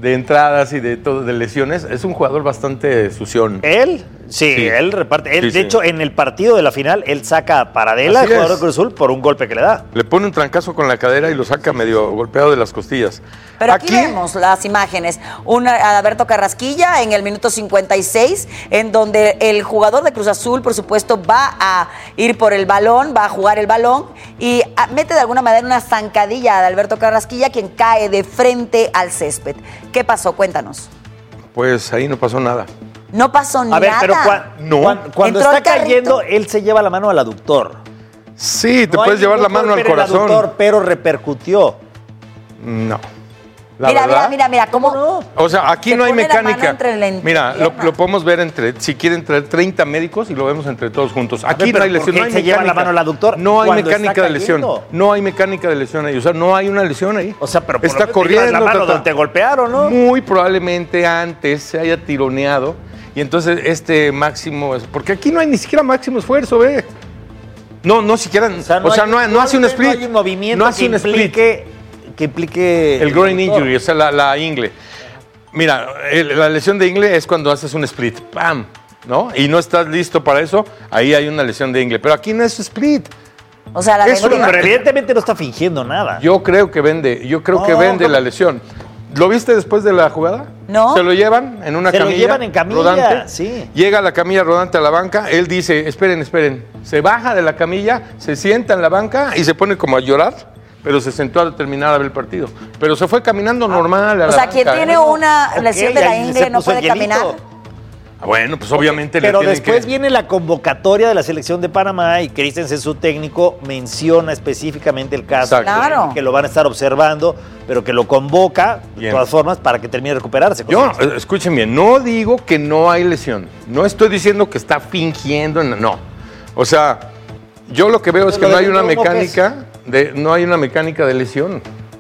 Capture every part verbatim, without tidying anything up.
de entradas y de todo, de lesiones. Es un jugador bastante sución. ¿Él? Sí, sí. él reparte. Él, sí, de sí. hecho, en el partido de la final, él saca a Paradela, el jugador de Cruz Azul, por un golpe que le da. Le pone un trancazo con la cadera y lo saca medio golpeado de las costillas. Pero aquí, aquí vemos las imágenes. Un Adalberto Carrasquilla en el minuto cincuenta y seis, en donde el jugador de Cruz Azul, por supuesto, va a ir por el balón, va a jugar el balón y mete de alguna manera una zancadilla a Adalberto Carrasquilla, quien cae de frente al césped. ¿Qué pasó? Cuéntanos. Pues ahí no pasó nada. No pasó a nada. A ver, pero cua, no. cuando, cuando está cayendo, él se lleva la mano al aductor. Sí, te no puedes llevar la mano al corazón. Aductor, pero repercutió. No. La mira, verdad, mira, mira, mira, ¿cómo no? O sea, aquí no hay mecánica. Mira, lo, lo podemos ver entre, si quieren traer treinta médicos y lo vemos entre todos juntos. Aquí ver, no hay lesión, no hay se mecánica. Lleva la mano al aductor no hay mecánica de lesión. No hay mecánica de lesión ahí. O sea, no hay una lesión ahí. O sea, pero por está lo corriendo. La mano donde te golpearon, ¿no? Muy probablemente antes se haya tironeado. Y entonces este máximo, porque aquí no hay ni siquiera máximo esfuerzo, ve. No, no siquiera, o sea, no, o sea, hay, no, no hace un split. No hay un movimiento no hace que, un implique, split. que implique... El groin injury, o sea, la, la ingle. Mira, el, la lesión de ingle es cuando haces un split, ¡pam! ¿No? Y no estás listo para eso, ahí hay una lesión de ingle. Pero aquí no es split. O sea, la eso, pero evidentemente no está fingiendo nada. Yo creo que vende, yo creo no, que vende ¿cómo? La lesión. ¿Lo viste después de la jugada? No. Se lo llevan en una Se camilla. Se lo llevan en camilla, rodante. Sí. Llega la camilla rodante a la banca. Él dice, esperen, esperen. Se baja de la camilla, se sienta en la banca y se pone como a llorar, pero se sentó a terminar a ver el partido. Pero se fue caminando normal a O la sea, banca, quien tiene ¿eh? una lesión okay, de la ingle no puede caminar. Bueno, pues obviamente okay, le Pero después que... viene la convocatoria de la selección de Panamá y Christensen, su técnico, menciona específicamente el caso. Claro. Que lo van a estar observando, pero que lo convoca, bien. De todas formas, para que termine de recuperarse. Yo, escuchen bien, no digo que no hay lesión. No estoy diciendo que está fingiendo, no. O sea, yo lo que veo es que no hay una mecánica, de, no hay una mecánica de lesión.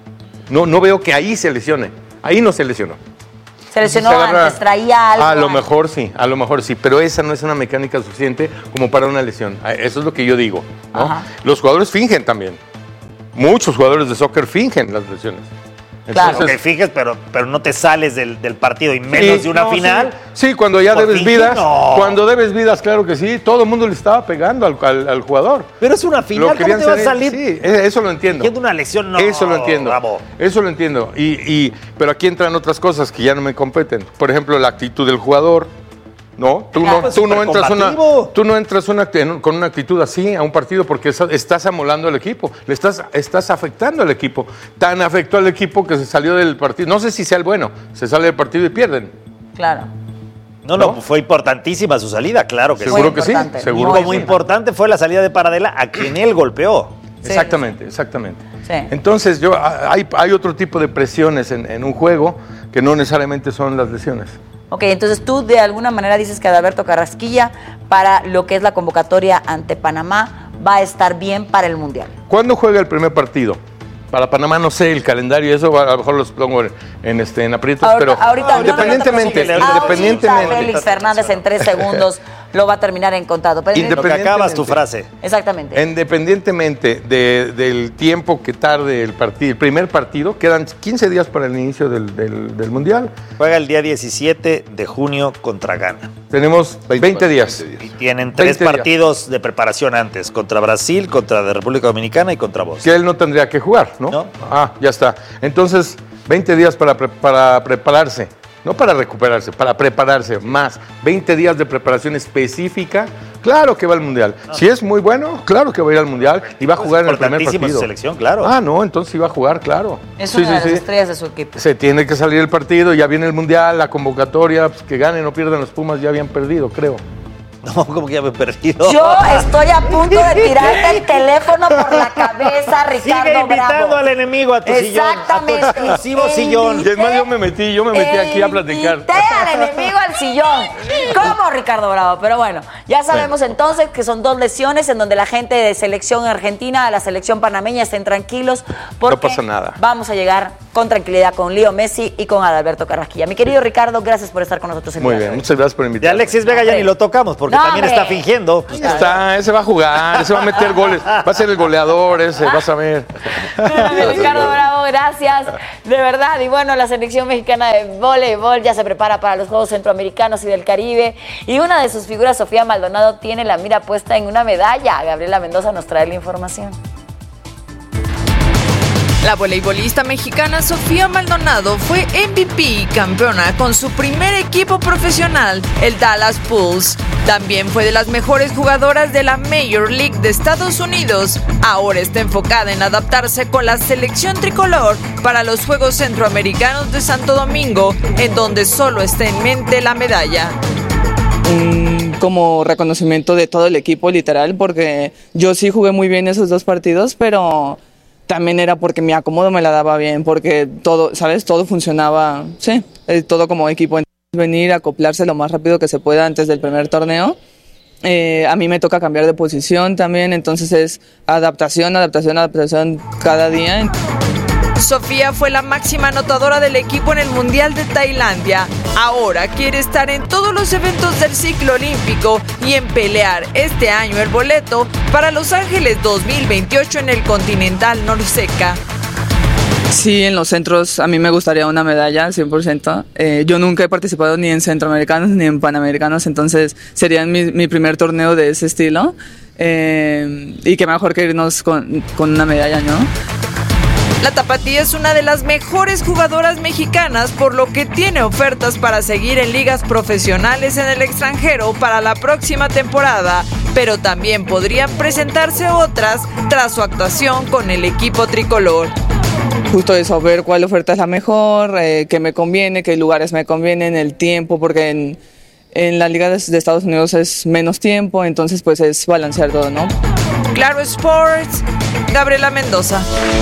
No, no veo que ahí se lesione. Ahí no se lesionó. Se lesionó se agarra, antes, traía algo. A lo mejor sí, a lo mejor sí, pero esa no es una mecánica suficiente como para una lesión. Eso es lo que yo digo, ¿no? Los jugadores fingen también. Muchos jugadores de soccer fingen las lesiones. Entonces, claro, que fijes, pero, pero no te sales del, del partido y menos sí, de una no, final. Sí, sí, cuando ya debes fingir, vidas, no. cuando debes vidas, claro que sí. Todo el mundo le estaba pegando al, al, al jugador. Pero es una final, ¿cómo te va a salir? Sí, eso lo entiendo. una lesión, no. Eso lo entiendo. Bravo. Eso lo entiendo. Y, y, pero aquí entran otras cosas que ya no me competen. Por ejemplo, la actitud del jugador. No, tú no, tú no entras, una, tú no entras una, con una actitud así a un partido porque estás amolando al equipo, le estás, estás afectando al equipo. Tan afectó al equipo que se salió del partido. No sé si sea el bueno, se sale del partido y pierden. Claro. No, no, ¿no? Fue importantísima su salida, claro que seguro sí. que sí. Seguro muy, que muy sí. importante fue la salida de Paradela a quien él golpeó. Sí, exactamente, exactamente. Sí. Entonces, yo, hay, hay otro tipo de presiones en, en un juego que no necesariamente son las lesiones. Ok, entonces tú de alguna manera dices que Adalberto Carrasquilla, para lo que es la convocatoria ante Panamá, va a estar bien para el Mundial. ¿Cuándo juega el primer partido? Para Panamá no sé el calendario, eso a lo mejor los pongo en, este, en aprietos, ahorita, pero ahorita, independientemente, no, no, no, independientemente. Ahorita Félix Fernández en tres segundos lo va a terminar en contado. Pero lo que acabas tu frase. Exactamente. Independientemente de, del tiempo que tarde el partido, el primer partido, quedan quince días para el inicio del, del, del Mundial. Juega el día diecisiete de junio contra Ghana. Tenemos veinte días. Y tienen tres partidos días. de preparación antes, contra Brasil, contra la República Dominicana y contra Bosnia. Que él no tendría que jugar, ¿no? ¿No? Ah, ya está. Entonces, veinte días para, pre para prepararse. No para recuperarse, para prepararse más. veinte días de preparación específica. Claro que va al Mundial. No. Si es muy bueno, claro que va a ir al Mundial y va a jugar en el primer partido. Su selección, claro. Ah, no, entonces sí va a jugar, claro. Es sí, una sí, de las sí. estrellas de su equipo. Se tiene que salir el partido, ya viene el Mundial, la convocatoria, pues que ganen o pierdan los Pumas, ya habían perdido, creo. No, como que ya me he perdido. Yo estoy a punto de tirarte el teléfono por la cabeza, Ricardo Sigue invitando Bravo. al enemigo a tu Exactamente. sillón. A tu exclusivo sillón. Y es más, yo me metí, yo me metí aquí a platicar. Invité al enemigo al sillón. ¿Cómo, Ricardo Bravo? Pero bueno, ya sabemos bueno. entonces que son dos lesiones en donde la gente de selección argentina a la selección panameña estén tranquilos porque no pasa nada. Vamos a llegar con tranquilidad con Leo Messi y con Adalberto Carrasquilla. Mi querido Ricardo, gracias por estar con nosotros. Muy bien, muchas gracias por invitarme. De Alexis Vega ya ni lo tocamos porque no, también hombre. está fingiendo. Pues está, ese va a jugar, ese va a meter goles, va a ser el goleador ese, vas a ver. Ricardo Bravo. gracias, de verdad. Y bueno, la selección mexicana de voleibol ya se prepara para los Juegos Centroamericanos y del Caribe. Y una de sus figuras, Sofía Maldonado, tiene la mira puesta en una medalla. Gabriela Mendoza nos trae la información. La voleibolista mexicana Sofía Maldonado fue M V P y campeona con su primer equipo profesional, el Dallas Pulse. También fue de las mejores jugadoras de la Major League de Estados Unidos. Ahora está enfocada en adaptarse con la selección tricolor para los Juegos Centroamericanos de Santo Domingo, en donde solo está en mente la medalla. Un, como reconocimiento de todo el equipo, literal, porque yo sí jugué muy bien esos dos partidos, pero también era porque mi acomodo me la daba bien, porque todo, ¿sabes? Todo funcionaba, sí, todo como equipo. Entonces, venir a acoplarse lo más rápido que se pueda antes del primer torneo. Eh, a mí me toca cambiar de posición también, entonces es adaptación, adaptación, adaptación cada día. Sofía fue la máxima anotadora del equipo en el Mundial de Tailandia. Ahora quiere estar en todos los eventos del ciclo olímpico y en pelear este año el boleto para Los Ángeles dos mil veintiocho en el Continental Norseca. Sí, en los centros a mí me gustaría una medalla, cien por ciento. Eh, yo nunca he participado ni en centroamericanos ni en panamericanos, entonces sería mi, mi primer torneo de ese estilo. Eh, y qué mejor que irnos con, con una medalla, ¿no? La tapatía es una de las mejores jugadoras mexicanas, por lo que tiene ofertas para seguir en ligas profesionales en el extranjero para la próxima temporada, pero también podrían presentarse otras tras su actuación con el equipo tricolor. Justo eso, ver cuál oferta es la mejor, eh, qué me conviene, qué lugares me convienen, el tiempo, porque en, en la liga de, de Estados Unidos es menos tiempo, entonces pues es balancear todo, ¿no? Claro Sports, Gabriela Mendoza.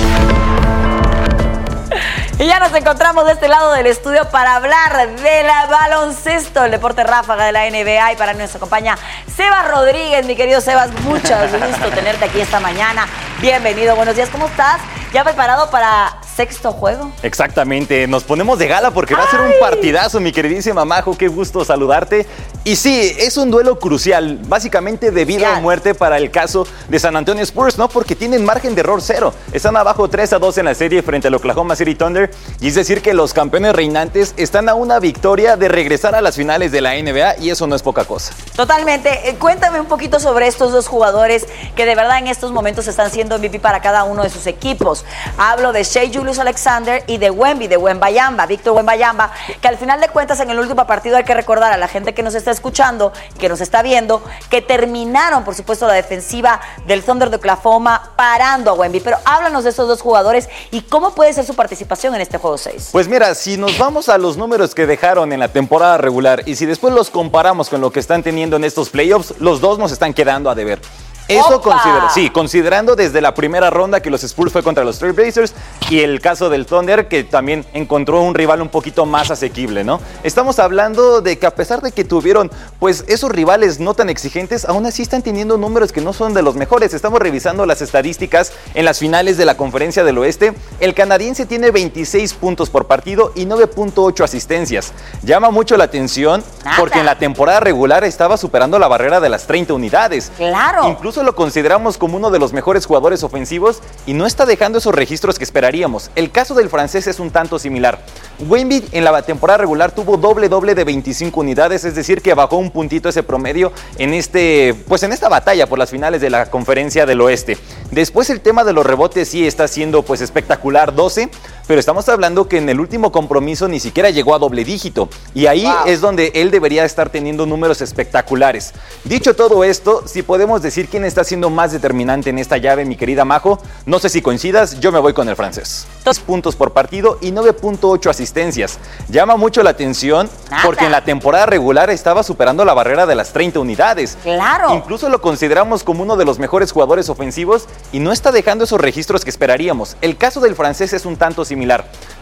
Y ya nos encontramos de este lado del estudio para hablar de la baloncesto, el deporte ráfaga de la N B A, y para nuestra acompaña Sebas Rodríguez. Mi querido Sebas, mucho gusto tenerte aquí esta mañana. Bienvenido, buenos días, ¿cómo estás? ¿Ya preparado para sexto juego? Exactamente, nos ponemos de gala porque va a ser un partidazo, mi queridísima Majo, qué gusto saludarte. Y sí, es un duelo crucial, básicamente de vida o muerte para el caso de San Antonio Spurs, ¿no? Porque tienen margen de error cero. Están abajo tres a dos en la serie frente al Oklahoma City Thunder, y es decir que los campeones reinantes están a una victoria de regresar a las finales de la N B A, y eso no es poca cosa. Totalmente. Eh, cuéntame un poquito sobre estos dos jugadores que de verdad en estos momentos están siendo M V P para cada uno de sus equipos. Hablo de Shai Gilgeous-Alexander y de Wemby, de Wembanyama, Víctor Wembanyama, que al final de cuentas en el último partido hay que recordar a la gente que nos está escuchando, que nos está viendo, que terminaron, por supuesto, la defensiva del Thunder de Oklahoma parando a Wemby. Pero háblanos de estos dos jugadores y cómo puede ser su participación en este juego seis. Pues mira, si nos vamos a los números que dejaron en la temporada regular y si después los comparamos con lo que están teniendo en estos playoffs, los dos nos están quedando a deber. Eso considera, sí, considerando desde la primera ronda que los Spurs fue contra los Trailblazers y el caso del Thunder, que también encontró un rival un poquito más asequible, ¿no? Estamos hablando de que a pesar de que tuvieron pues esos rivales no tan exigentes, aún así están teniendo números que no son de los mejores. Estamos revisando las estadísticas en las finales de la Conferencia del Oeste. El canadiense tiene veintiséis puntos por partido y nueve punto ocho asistencias. Llama mucho la atención porque en la temporada regular estaba superando la barrera de las treinta unidades. Claro. Incluso lo consideramos como uno de los mejores jugadores ofensivos y no está dejando esos registros que esperaríamos. El caso del francés es un tanto similar. Wemby en la temporada regular tuvo doble doble de veinticinco unidades, es decir que bajó un puntito ese promedio en este, pues en esta batalla por las finales de la Conferencia del Oeste. Después el tema de los rebotes sí está siendo pues espectacular, doce, pero estamos hablando que en el último compromiso ni siquiera llegó a doble dígito y ahí wow. es donde él debería estar teniendo números espectaculares. Dicho todo esto, si podemos decir quién está siendo más determinante en esta llave, mi querida Majo, no sé si coincidas, yo me voy con el francés. Dos puntos por partido y nueve punto ocho asistencias. Llama mucho la atención Nada. porque en la temporada regular estaba superando la barrera de las treinta unidades. Claro. Incluso lo consideramos como uno de los mejores jugadores ofensivos y no está dejando esos registros que esperaríamos. El caso del francés es un tanto similar.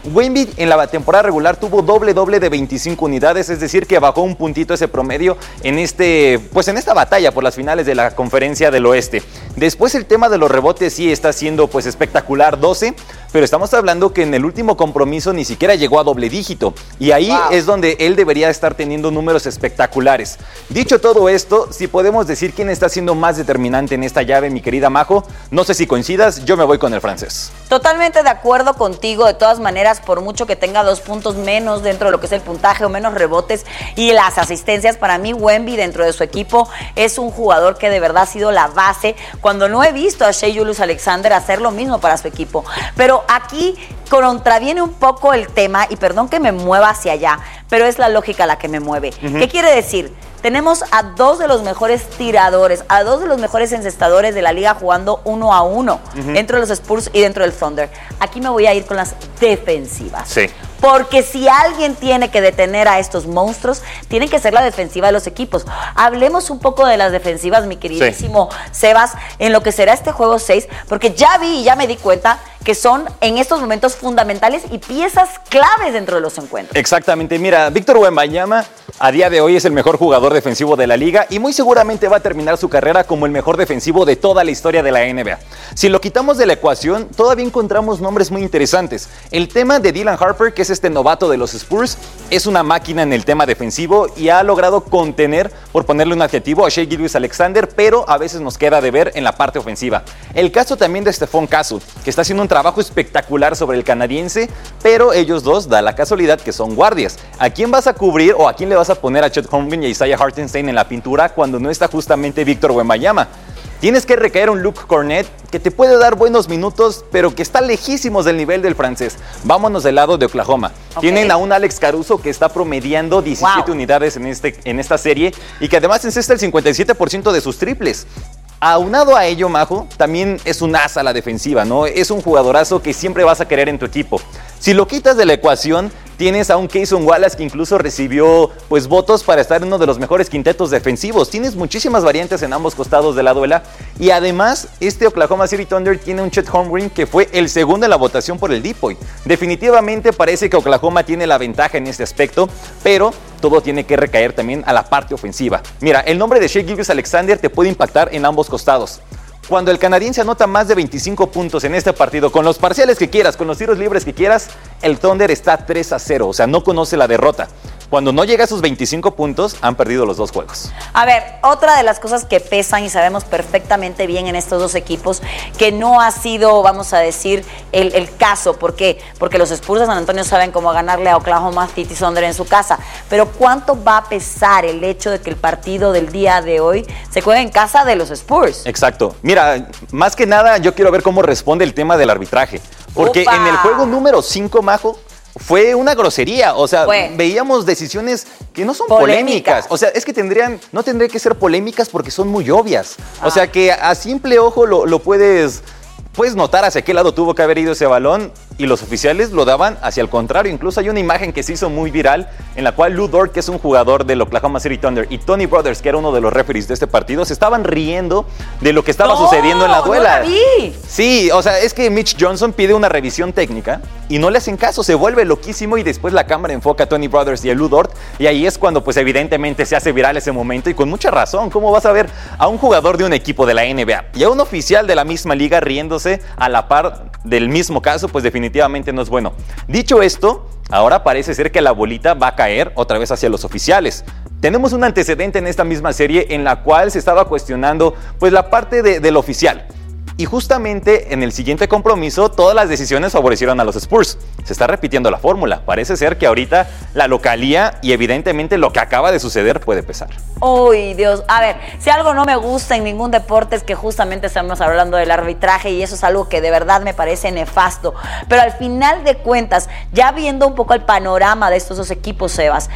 Wemby en la temporada regular tuvo doble doble de veinticinco unidades, es decir que bajó un puntito ese promedio en este, pues en esta batalla por las finales de la Conferencia del Oeste. Después el tema de los rebotes sí está siendo pues espectacular, doce, pero estamos hablando que en el último compromiso ni siquiera llegó a doble dígito y ahí wow. es donde él debería estar teniendo números espectaculares. Dicho todo esto, si podemos decir quién está siendo más determinante en esta llave, mi querida Majo, no sé si coincidas, yo me voy con el francés. Totalmente de acuerdo contigo, de todas maneras, por mucho que tenga dos puntos menos dentro de lo que es el puntaje o menos rebotes y las asistencias, para mí Wemby dentro de su equipo es un jugador que de verdad ha sido la base, cuando no he visto a Shai Gilgeous-Alexander hacer lo mismo para su equipo. Pero aquí contraviene un poco el tema, y perdón que me mueva hacia allá, pero es la lógica la que me mueve. Uh-huh. ¿Qué quiere decir? Tenemos a dos de los mejores tiradores, a dos de los mejores encestadores de la liga jugando uno a uno, uh-huh. dentro de los Spurs y dentro del Thunder. Aquí me voy a ir con las defensivas. Sí. Porque si alguien tiene que detener a estos monstruos, tiene que ser la defensiva de los equipos. Hablemos un poco de las defensivas, mi queridísimo sí. Sebas, en lo que será este juego seis, porque ya vi y ya me di cuenta que son en estos momentos fundamentales y piezas claves dentro de los encuentros. Exactamente, mira, Víctor Wembanyama a día de hoy es el mejor jugador defensivo de la liga y muy seguramente va a terminar su carrera como el mejor defensivo de toda la historia de la N B A. Si lo quitamos de la ecuación, todavía encontramos nombres muy interesantes. El tema de Dylan Harper, que es este novato de los Spurs, es una máquina en el tema defensivo y ha logrado contener, por ponerle un adjetivo, a Shai Gilgeous-Alexander, pero a veces nos queda de ver en la parte ofensiva. El caso también de Stephon Castle, que está haciendo un trabajo espectacular sobre el canadiense, pero ellos dos da la casualidad que son guardias. ¿A quién vas a cubrir o a quién le vas a poner a Chet Holmgren y a Isaiah Hartenstein en la pintura cuando no está justamente Víctor Wembanyama? Tienes que recaer un Luke Cornett que te puede dar buenos minutos, pero que está lejísimos del nivel del francés. Vámonos del lado de Oklahoma. Okay. Tienen a un Alex Caruso que está promediando diecisiete wow. unidades en, este, en esta serie y que además encesta el cincuenta y siete por ciento de sus triples. Aunado a ello, Majo, también es un as a la defensiva, ¿no? Es un jugadorazo que siempre vas a querer en tu equipo. Si lo quitas de la ecuación, tienes a un Cason Wallace que incluso recibió pues votos para estar en uno de los mejores quintetos defensivos. Tienes muchísimas variantes en ambos costados de la duela. Y además, este Oklahoma City Thunder tiene un Chet Holmgren que fue el segundo en la votación por el Depoy. Definitivamente parece que Oklahoma tiene la ventaja en este aspecto, pero todo tiene que recaer también a la parte ofensiva. Mira, el nombre de Shai Gilgeous-Alexander te puede impactar en ambos costados. Cuando el canadiense anota más de veinticinco puntos en este partido, con los parciales que quieras, con los tiros libres que quieras, el Thunder está tres a cero, o sea, no conoce la derrota. Cuando no llega a sus veinticinco puntos, han perdido los dos juegos. A ver, otra de las cosas que pesan y sabemos perfectamente bien en estos dos equipos, que no ha sido, vamos a decir, el, el caso. ¿Por qué? Porque los Spurs de San Antonio saben cómo ganarle a Oklahoma City Thunder en su casa. Pero ¿cuánto va a pesar el hecho de que el partido del día de hoy se juegue en casa de los Spurs? Exacto. Mira, más que nada yo quiero ver cómo responde el tema del arbitraje. Porque ¡Upa! En el juego número cinco, Majo, fue una grosería, o sea, fue. veíamos decisiones que no son polémicas. polémicas. O sea, es que tendrían, no tendrían que ser polémicas porque son muy obvias. Ah. O sea, que a simple ojo lo, lo puedes, puedes notar hacia qué lado tuvo que haber ido ese balón y los oficiales lo daban hacia el contrario. Incluso hay una imagen que se hizo muy viral en la cual Lou Dort, que es un jugador del Oklahoma City Thunder, y Tony Brothers, que era uno de los referees de este partido, se estaban riendo de lo que estaba no, sucediendo en la duela. No la vi. Sí, o sea, es que Mitch Johnson pide una revisión técnica y no le hacen caso, se vuelve loquísimo y después la cámara enfoca a Tony Brothers y a Lou Dort y ahí es cuando pues evidentemente se hace viral ese momento y con mucha razón. ¿Cómo vas a ver a un jugador de un equipo de la N B A y a un oficial de la misma liga riéndose a la par del mismo caso? Pues definitivamente no es bueno. Dicho esto, ahora parece ser que la bolita va a caer otra vez hacia los oficiales. Tenemos un antecedente en esta misma serie en la cual se estaba cuestionando pues la parte de, del oficial. Y justamente en el siguiente compromiso todas las decisiones favorecieron a los Spurs. Se está repitiendo la fórmula. Parece ser que ahorita la localía y evidentemente lo que acaba de suceder puede pesar. Uy, Dios. A ver, si algo no me gusta en ningún deporte es que justamente estamos hablando del arbitraje y eso es algo que de verdad me parece nefasto. Pero al final de cuentas, ya viendo un poco el panorama de estos dos equipos, Sebas,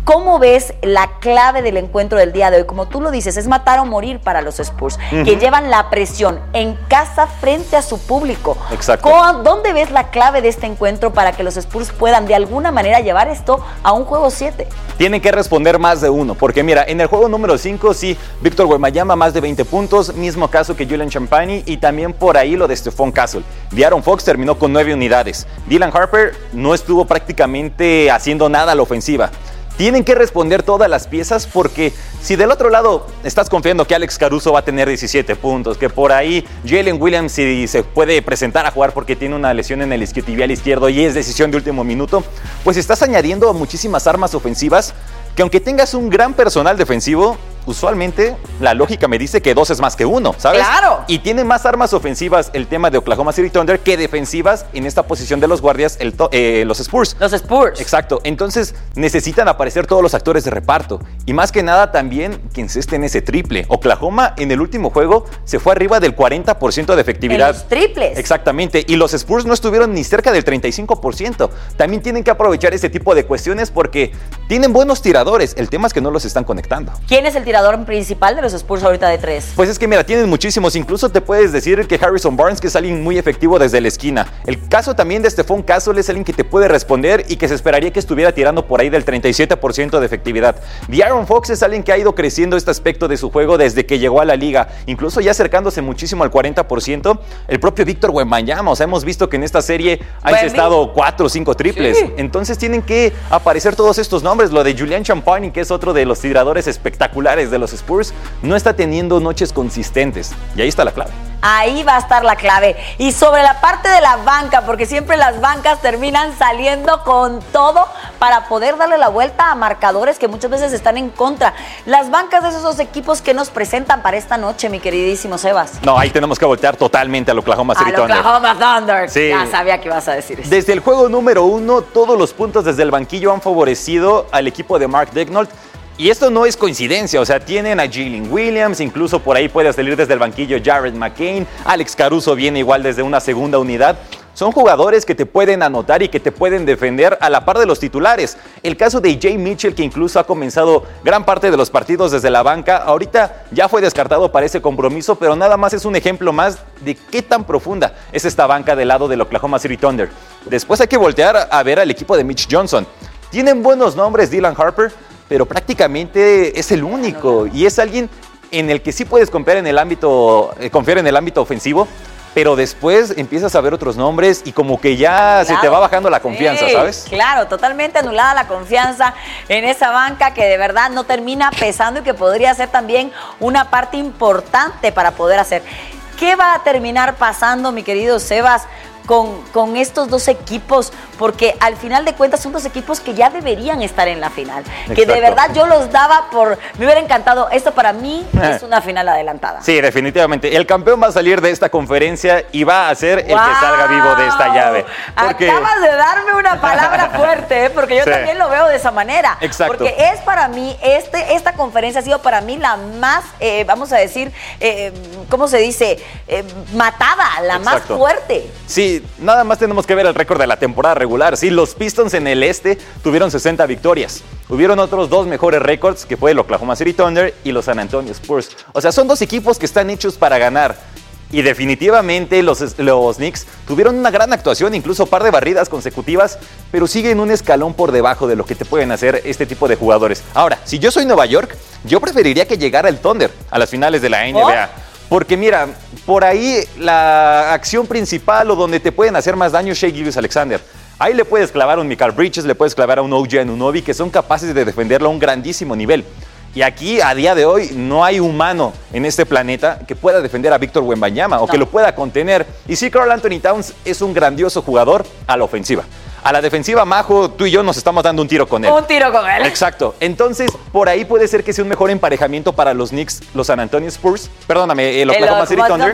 ¿Cómo ves la clave del encuentro del día de hoy? Como tú lo dices, es matar o morir para los Spurs, uh-huh. que llevan la presión en casa frente a su público. Exacto. ¿Dónde ves la clave de este encuentro para que los Spurs puedan de alguna manera llevar esto a un juego siete? Tienen que responder más de uno, porque mira, en el juego número cinco, sí, Víctor Wembanyama más de veinte puntos, mismo caso que Julian Champagny, y también por ahí lo de Stephon Castle. De'Aaron Fox terminó con nueve unidades. Dylan Harper no estuvo prácticamente haciendo nada a la ofensiva. Tienen que responder todas las piezas, porque si del otro lado estás confiando que Alex Caruso va a tener diecisiete puntos, que por ahí Jalen Williams si se puede presentar a jugar porque tiene una lesión en el isquiotibial izquierdo y es decisión de último minuto, pues estás añadiendo muchísimas armas ofensivas que aunque tengas un gran personal defensivo, usualmente la lógica me dice que dos es más que uno, ¿sabes? ¡Claro! Y tiene más armas ofensivas el tema de Oklahoma City Thunder que defensivas en esta posición de los guardias, el to- eh, los Spurs. Los Spurs. Exacto. Entonces necesitan aparecer todos los actores de reparto. Y más que nada también que encesten ese triple. Oklahoma en el último juego se fue arriba del cuarenta por ciento de efectividad. En los triples. Exactamente. Y los Spurs no estuvieron ni cerca del treinta y cinco por ciento. También tienen que aprovechar ese tipo de cuestiones porque tienen buenos tiradores. El tema es que no los están conectando. ¿Quién es el tirador principal de los Spurs ahorita de tres? Pues es que mira, tienen muchísimos. Incluso te puedes decir que Harrison Barnes, que es alguien muy efectivo desde la esquina. El caso también de Stephon Castle es alguien que te puede responder y que se esperaría que estuviera tirando por ahí del treinta y siete por ciento de efectividad. De'Aaron Fox es alguien que ha ido creciendo este aspecto de su juego desde que llegó a la liga, incluso ya acercándose muchísimo al cuarenta por ciento. El propio Víctor Wembanyama, o sea, hemos visto que en esta serie ha encestado cuatro o cinco triples. Sí. Entonces tienen que aparecer todos estos nombres. Lo de Julian Champagny, que es otro de los tiradores espectaculares de los Spurs, no está teniendo noches consistentes. Y ahí está la clave. Ahí va a estar la clave. Y sobre la parte de la banca, porque siempre las bancas terminan saliendo con todo para poder darle la vuelta a marcadores que muchas veces están en contra. Las bancas de esos dos equipos que nos presentan para esta noche, mi queridísimo Sebas. No, ahí tenemos que voltear totalmente al Oklahoma City Thunder. Al Oklahoma Thunder. Sí. Ya sabía que ibas a decir eso. Desde el juego número uno, todos los puntos desde el banquillo han favorecido al equipo de Mark Daigneault. Y esto no es coincidencia, o sea, tienen a Jalen Williams, incluso por ahí puede salir desde el banquillo Jared McCain, Alex Caruso viene igual desde una segunda unidad. Son jugadores que te pueden anotar y que te pueden defender a la par de los titulares. El caso de Jay Mitchell, que incluso ha comenzado gran parte de los partidos desde la banca, ahorita ya fue descartado para ese compromiso, pero nada más es un ejemplo más de qué tan profunda es esta banca del lado del Oklahoma City Thunder. Después hay que voltear a ver al equipo de Mitch Johnson. Tienen buenos nombres, Dylan Harper, pero prácticamente es el único y es alguien en el que sí puedes confiar en el ámbito, eh, confiar en el ámbito ofensivo, pero después empiezas a ver otros nombres y como que ya claro. se te va bajando la confianza, sí, ¿sabes? Claro, totalmente anulada la confianza en esa banca que de verdad no termina pesando y que podría ser también una parte importante para poder hacer. ¿Qué va a terminar pasando, mi querido Sebas, con, con estos dos equipos? Porque al final de cuentas son dos equipos que ya deberían estar en la final. Exacto. Que de verdad yo los daba por... Me hubiera encantado. Esto para mí es una final adelantada. Sí, definitivamente. El campeón va a salir de esta conferencia y va a ser el wow. que salga vivo de esta llave. Porque... Acabas de darme una palabra fuerte, ¿eh? Porque yo sí. también lo veo de esa manera. Exacto. Porque es para mí, este, esta conferencia ha sido para mí la más, eh, vamos a decir, eh, ¿cómo se dice? Eh, matada, la Exacto. más fuerte. Sí, nada más tenemos que ver el récord de la temporada regular. Sí, los Pistons en el este tuvieron sesenta victorias. Hubieron otros dos mejores récords, que fue el Oklahoma City Thunder y los San Antonio Spurs. O sea, son dos equipos que están hechos para ganar. Y definitivamente los, los Knicks tuvieron una gran actuación, incluso un par de barridas consecutivas, pero siguen un escalón por debajo de lo que te pueden hacer este tipo de jugadores. Ahora, si yo soy Nueva York, yo preferiría que llegara el Thunder a las finales de la N B A. ¿Oh? Porque mira, por ahí la acción principal o donde te pueden hacer más daño es Shai Gilgeous-Alexander. Ahí le puedes clavar a un Mikal Bridges, le puedes clavar a un O G Anunoby, que son capaces de defenderlo a un grandísimo nivel. Y aquí, a día de hoy, no hay humano en este planeta que pueda defender a Víctor Wembanyama o no. que lo pueda contener. Y sí, Karl Anthony Towns es un grandioso jugador a la ofensiva. A la defensiva, Majo, tú y yo nos estamos dando un tiro con él. Un tiro con él. Exacto. Entonces, por ahí puede ser que sea un mejor emparejamiento para los Knicks, los San Antonio Spurs, perdóname, el Oklahoma City Thunder.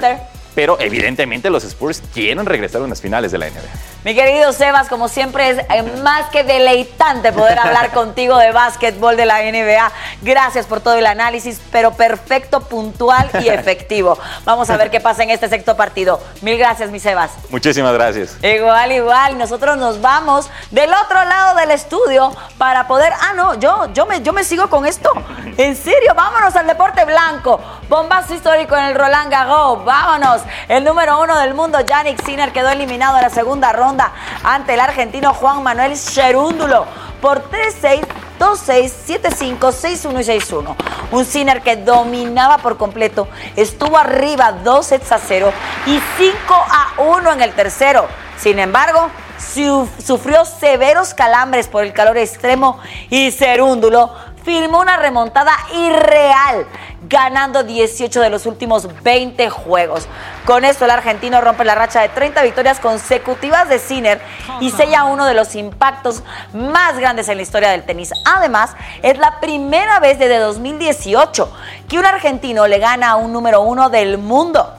pero evidentemente los Spurs quieren regresar a unas finales de la N B A. Mi querido Sebas, como siempre es eh, más que deleitante poder hablar contigo de básquetbol de la N B A. Gracias por todo el análisis, pero perfecto, puntual y efectivo. Vamos a ver qué pasa en este sexto partido. Mil gracias, mi Sebas. Muchísimas gracias. Igual, igual. Nosotros nos vamos del otro lado del estudio para poder... Ah, no, yo, yo, me, yo me sigo con esto. En serio, vámonos al deporte blanco. Bombazo histórico en el Roland Garros. Vámonos. El número uno del mundo, Jannik Sinner, quedó eliminado en la segunda ronda ante el argentino Juan Manuel Cerúndulo por tres seis, dos seis, siete cinco, seis uno y seis uno. Un Sinner que dominaba por completo, estuvo arriba dos sets a cero y cinco a uno en el tercero. Sin embargo, sufrió severos calambres por el calor extremo y Cerúndulo firmó una remontada irreal, ganando dieciocho de los últimos veinte juegos. Con esto el argentino rompe la racha de treinta victorias consecutivas de Sinner y sella uno de los impactos más grandes en la historia del tenis. Además, es la primera vez desde dos mil dieciocho que un argentino le gana a un número uno del mundo.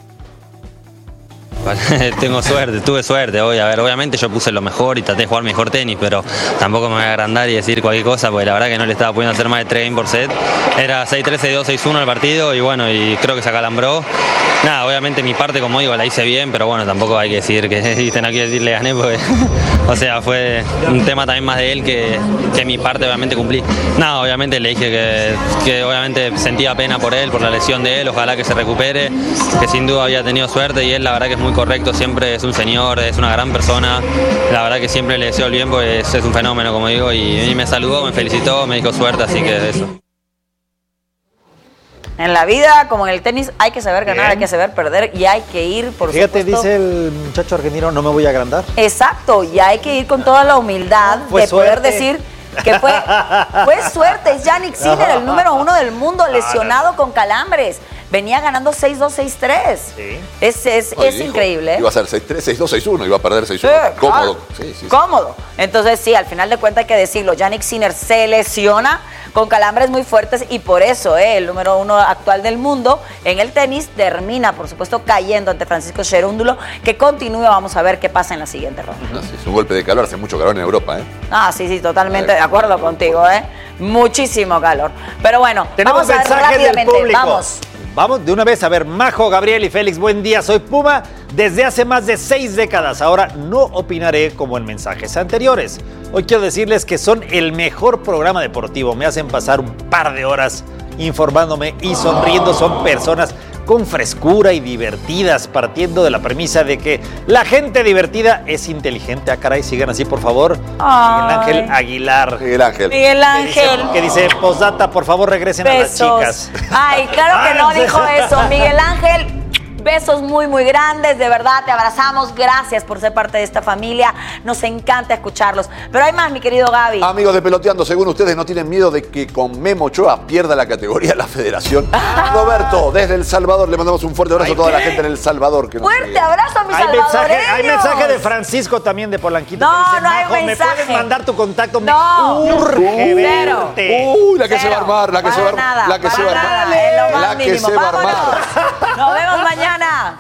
Tengo suerte, tuve suerte hoy. A ver, obviamente yo puse lo mejor y traté de jugar mejor tenis, pero tampoco me voy a agrandar y decir cualquier cosa, porque la verdad que no le estaba pudiendo hacer más de tres games por set. Era seis tres, seis dos, seis uno el partido y bueno, y creo que se acalambró. Nada, obviamente mi parte, como digo, la hice bien, pero bueno, tampoco hay que decir que, viste, no quiero decir le gané, porque, o sea, fue un tema también más de él que, que mi parte obviamente cumplí. Nada, obviamente le dije que, que obviamente sentía pena por él, por la lesión de él, ojalá que se recupere, que sin duda había tenido suerte y él la verdad que es muy correcto, siempre es un señor, es una gran persona, la verdad que siempre le deseo el bien, pues es un fenómeno, como digo, y, y me saludó, me felicitó, me dijo suerte, así que eso. En la vida, como en el tenis, hay que saber ganar, Bien. hay que saber perder y hay que ir, por Fíjate, supuesto. dice el muchacho argentino, no me voy a agrandar. Exacto, y hay que ir con toda la humildad Fue de suerte. poder decir que fue, fue suerte. Es Jannik Sinner, el número uno del mundo, lesionado con calambres. Venía ganando seis dos, seis tres. Sí. Es, es, no, es dijo, increíble. ¿eh? Iba a ser seis tres, seis dos, seis uno, iba a perder seis uno. Sí, Cómodo. Claro. Sí, sí, sí. Cómodo. Entonces, sí, al final de cuentas hay que decirlo. Jannik Sinner se lesiona con calambres muy fuertes y por eso eh, el número uno actual del mundo en el tenis termina, por supuesto, cayendo ante Francisco Cerúndulo, que continúa. Vamos a ver qué pasa en la siguiente ronda. No, sí, es un golpe de calor, hace mucho calor en Europa, ¿eh? Ah, sí, sí, totalmente de acuerdo contigo, ¿eh? Muchísimo calor. Pero bueno, tenemos vamos a ver mensajes del rápidamente. público. Vamos. Vamos de una vez a ver, Majo, Gabriel y Félix, buen día, soy Puma desde hace más de seis décadas. Ahora no opinaré como en mensajes anteriores. Hoy quiero decirles que son el mejor programa deportivo. Me hacen pasar un par de horas informándome y sonriendo. Son personas con frescura y divertidas, partiendo de la premisa de que la gente divertida es inteligente. Ah, caray, sigan así, por favor. Ay. Miguel Ángel Aguilar. Miguel Ángel. Miguel Ángel. Que dice, dice postdata, por favor regresen Besos. a las chicas. Ay, claro que no dijo eso. Miguel Ángel, besos muy, muy grandes. De verdad, te abrazamos. Gracias por ser parte de esta familia. Nos encanta escucharlos. Pero hay más, mi querido Gaby. Amigos de Peloteando, según ustedes, ¿no tienen miedo de que con Memo Ochoa pierda la categoría de la federación? Roberto, desde El Salvador, le mandamos un fuerte abrazo a toda la gente en El Salvador. Que nos Fuerte sigue. abrazo a mis Hay mensaje, salvadoreños. hay mensaje de Francisco también de Polanquito. No, que dice, no hay Majo, ¿me mensaje. puedes mandar tu contacto? No. Me urge Cero. verte. Uy, la que Cero. se va a armar, la que se va a Para armar. nada, La que se va a para armar. nada, en lo más La que mínimo. se va a armar. Vámonos. Nos vemos mañana.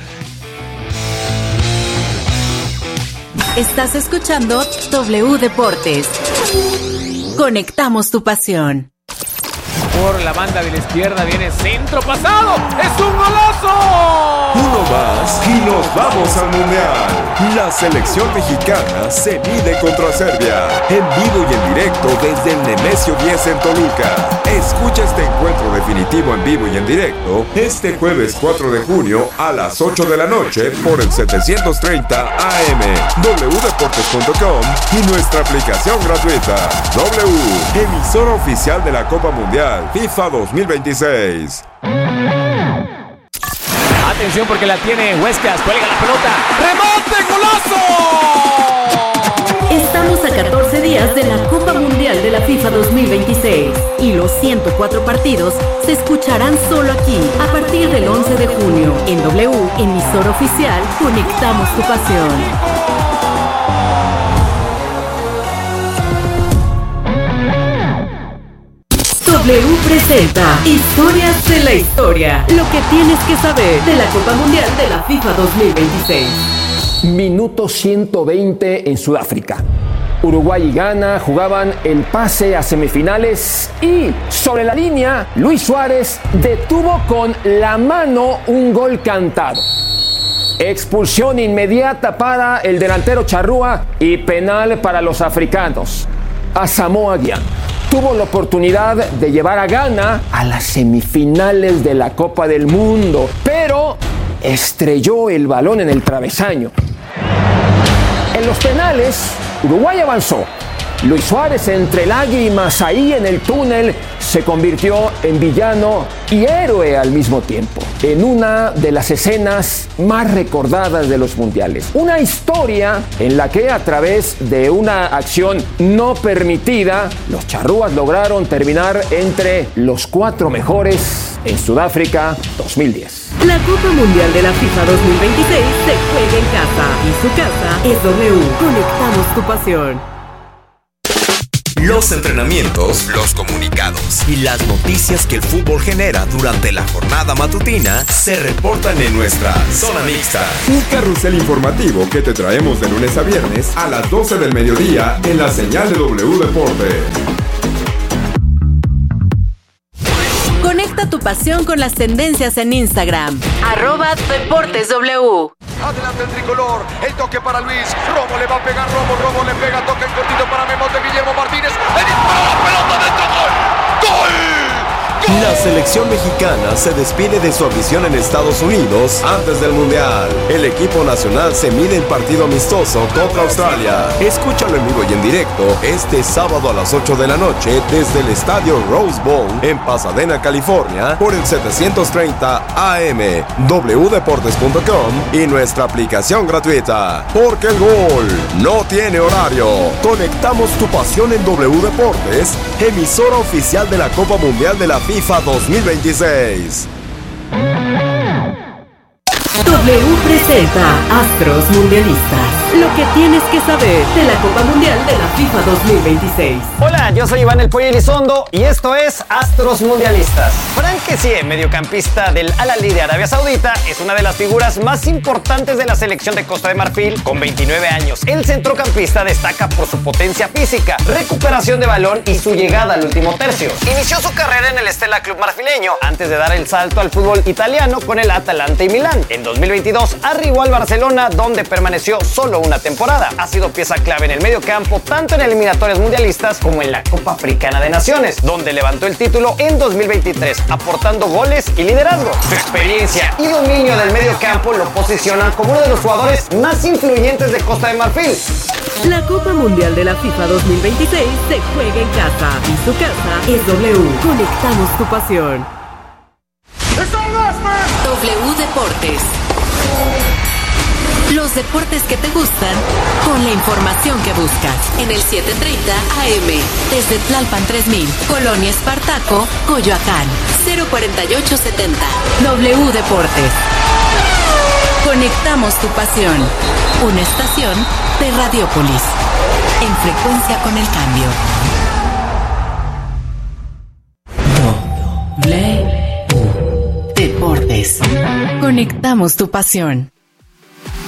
Estás escuchando W Deportes. Conectamos tu pasión. Por la banda de la izquierda viene centro pasado. ¡Es un golazo! Uno más y nos vamos al Mundial. La selección mexicana se mide contra Serbia. En vivo y en directo desde el Nemesio diez en Toluca. Escucha este encuentro definitivo en vivo y en directo este jueves cuatro de junio a las ocho de la noche por el setecientos treinta A M, doble u deportes punto com y nuestra aplicación gratuita. W, emisora oficial de la Copa Mundial FIFA dos mil veintiséis. Atención porque la tiene Huescas, cuelga la pelota. ¡Remonte, golazo! Estamos a catorce días de la Copa Mundial de la FIFA dos mil veintiséis y los ciento cuatro partidos se escucharán solo aquí a partir del once de junio. En W, emisora oficial, conectamos tu pasión. W presenta Historias de la Historia. Lo que tienes que saber de la Copa Mundial de la FIFA dos mil veintiséis. Minuto ciento veinte en Sudáfrica. Uruguay y Ghana jugaban el pase a semifinales y sobre la línea Luis Suárez detuvo con la mano un gol cantado. Expulsión inmediata para el delantero charrúa y penal para los africanos. Asamoah Gyan tuvo la oportunidad de llevar a Ghana a las semifinales de la Copa del Mundo, pero estrelló el balón en el travesaño. En los penales, Uruguay avanzó. Luis Suárez, entre lágrimas ahí en el túnel, se convirtió en villano y héroe al mismo tiempo, en una de las escenas más recordadas de los mundiales. Una historia en la que, a través de una acción no permitida, los charrúas lograron terminar entre los cuatro mejores en Sudáfrica dos mil diez. La Copa Mundial de la FIFA dos mil veintiséis se juega en casa y su casa es W. Conectamos tu pasión. Los entrenamientos, los comunicados y las noticias que el fútbol genera durante la jornada matutina se reportan en nuestra Zona Mixta. Un carrusel informativo que te traemos de lunes a viernes a las doce del mediodía en la señal de W Deportes. Conecta tu pasión con las tendencias en Instagram. Arroba Deportes W. Adelante el tricolor, el toque para Luis, Romo le va a pegar, Romo, Romo le pega, toque en cortito para Memos de Guillermo Martínez, el disparo, la pelota dentro, gol, gol. La selección mexicana se despide de su afición en Estados Unidos antes del Mundial. El equipo nacional se mide en partido amistoso contra Australia. Escúchalo en vivo y en directo este sábado a las ocho de la noche desde el estadio Rose Bowl en Pasadena, California, por el setecientos treinta A M, w deportes punto com y nuestra aplicación gratuita. Porque el gol no tiene horario. Conectamos tu pasión en W Deportes, emisora oficial de la Copa Mundial de la FIFA dos mil veintiséis. W presenta Astros Mundialistas. Lo que tienes que saber de la Copa Mundial de la FIFA dos mil veintiséis. Hola, yo soy Iván El Pollo Elizondo y esto es Astros Mundialistas. Frank Kessie, mediocampista del Al-Ahly de Arabia Saudita, es una de las figuras más importantes de la selección de Costa de Marfil con veintinueve años. El centrocampista destaca por su potencia física, recuperación de balón y su llegada al último tercio. Inició su carrera en el Stella Club marfileño antes de dar el salto al fútbol italiano con el Atalanta y Milán. En dos mil veintidós arribó al Barcelona, donde permaneció solo una temporada. Ha sido pieza clave en el medio campo, tanto en eliminatorias mundialistas como en la Copa Africana de Naciones, donde levantó el título en dos mil veintitrés, aportando goles y liderazgo. Su experiencia y dominio del medio campo lo posicionan como uno de los jugadores más influyentes de Costa de Marfil. La Copa Mundial de la FIFA dos mil veintiséis se juega en casa y su casa es W. Conectamos tu pasión. W Deportes. Los deportes que te gustan con la información que buscas. En el siete treinta A M. Desde Tlalpan tres mil. Colonia Espartaco, Coyoacán. cero cuarenta y ocho setenta. W Deportes. Conectamos tu pasión. Una estación de Radiópolis. En frecuencia con el cambio. W Deportes. Conectamos tu pasión.